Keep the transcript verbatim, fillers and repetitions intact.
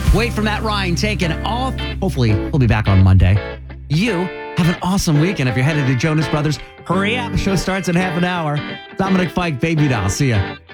Wait for Matt Ryan taking off. Hopefully, he'll be back on Monday. You have an awesome weekend. If you're headed to Jonas Brothers, hurry up. The show starts in half an hour. Dominic Fike, Baby Doll. See ya.